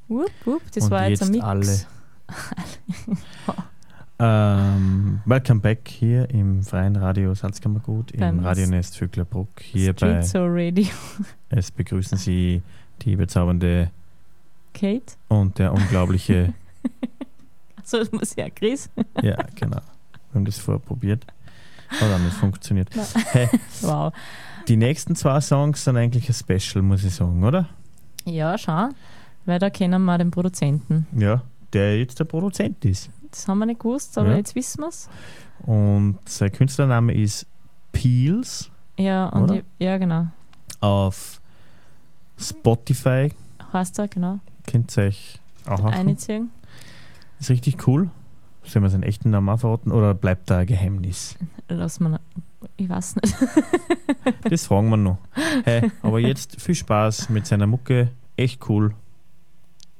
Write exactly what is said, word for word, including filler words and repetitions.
Wupp, wupp, das Und war jetzt, jetzt ein Mix. alle. ähm, welcome back hier im freien Radio Salzkammergut, im Beim Radionest Vöcklerbruck. Hier Street bei Soul Radio. Es begrüßen Sie die bezaubernde Kate. und der unglaubliche. So, das muss ja Chris. Ja, genau. Wir haben das vorher probiert. Hat auch nicht funktioniert. Nein. Hey, Wow. die nächsten zwei Songs sind eigentlich ein Special, muss ich sagen, oder? Ja, schau. Weil da kennen wir den Produzenten. Ja, der jetzt der Produzent ist. Das haben wir nicht gewusst, aber Ja. jetzt wissen wir es. Und sein Künstlername ist Peels Ja, und Oder? ich, ja, genau. auf Spotify. Heißt er, genau. Könnt ihr euch auch machen. Einziehen. Ist richtig cool. Sollen wir seinen echten Namen auch verraten oder bleibt da ein Geheimnis? Lass mal. Ich weiß nicht. Das fragen wir noch. Hey, aber jetzt viel Spaß mit seiner Mucke. Echt cool.